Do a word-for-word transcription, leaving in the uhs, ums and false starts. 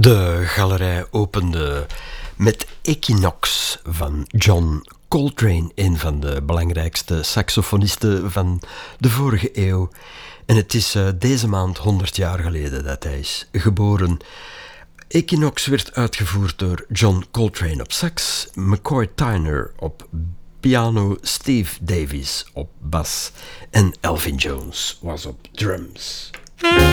De galerij opende met Equinox van John Coltrane, een van de belangrijkste saxofonisten van de vorige eeuw. En het is uh, deze maand honderd jaar geleden dat hij is geboren. Equinox werd uitgevoerd door John Coltrane op sax, McCoy Tyner op piano, Steve Davis op bas en Elvin Jones was op drums.